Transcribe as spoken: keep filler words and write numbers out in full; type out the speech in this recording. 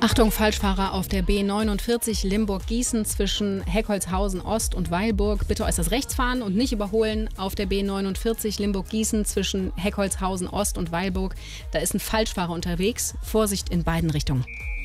Achtung, Falschfahrer auf der B neunundvierzig Limburg-Gießen zwischen Heckholzhausen Ost und Weilburg. Bitte äußerst rechts fahren und nicht überholen auf der B neunundvierzig Limburg-Gießen zwischen Heckholzhausen Ost und Weilburg. Da ist ein Falschfahrer unterwegs. Vorsicht in beiden Richtungen.